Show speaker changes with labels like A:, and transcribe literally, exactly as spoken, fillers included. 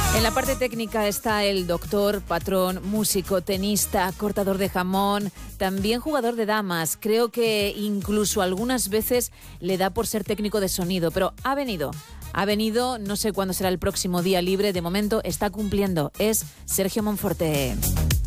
A: En la parte técnica está el doctor, patrón, músico, tenista, cortador de jamón, también jugador de damas. Creo que incluso algunas veces le da por ser técnico de sonido, pero ha venido. Ha venido, no sé cuándo será el próximo día libre, de momento está cumpliendo. Es Sergio Monforte.